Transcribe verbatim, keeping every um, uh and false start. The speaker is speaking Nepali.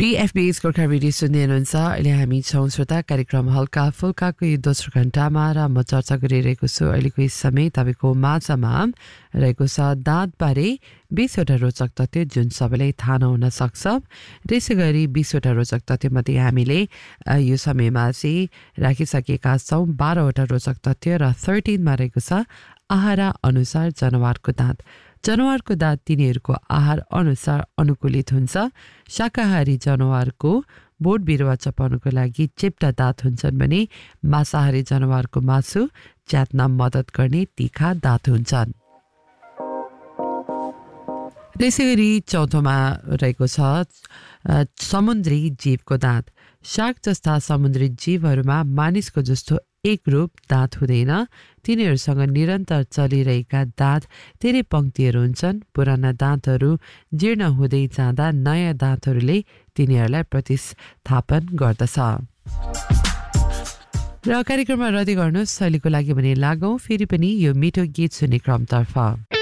पीएफबीएस गोर्खा रेडियो सुन्दै हुनुहुन्छ। अहिले हामी छौँ श्रोता कार्यक्रम हल्का फुल्काको यो दोस्रो घण्टामा र म चर्चा गरिरहेको छु अहिलेको यस समय तपाईँको माझमा रहेको छ दाँतबारे बीसवटा रोचक तथ्य जुन सबैलाई थाहा नहुन सक्छ। त्यसै गरी बीसवटा रोचक तथ्यमध्ये हामीले यो समयमा चाहिँ राखिसकेका छौँ बाह्रवटा रोचक तथ्य र थर्टिनमा रहेको छ आहार अनुसार जनावरको दाँत। जनावरको दाँत तिनीहरूको आहार अनुसार अनुकूलित हुन्छ। शाकाहारी जनावरको बोट बिरुवा चपाउनको लागि चेप्टा दाँत हुन्छन् भने मांसाहारी जनावरको मासु च्यात्न मद्दत गर्ने तीखा दाँत हुन्छन्। त्यसैगरी चौथोमा रहेको छ समुद्री जीवको दाँत। शार्क जस्ता समुद्री जीवहरूमा मानिसको जस्तो एक रूप दाँत हुँदैन। तिनीहरूसँग निरन्तर चलिरहेका दाँत धेरै पंक्तिहरू हुन्छन्। पुराना दाँतहरू जीर्ण हुँदै जाँदा नयाँ दाँतहरूले तिनीहरूलाई प्रतिस्थापन गर्दछ। र कार्यक्रममा रद्दै गर्नुहोस्। शैलीको लागि भने लागौँ फेरि पनि यो मिठो गीत सुन्ने क्रमतर्फ।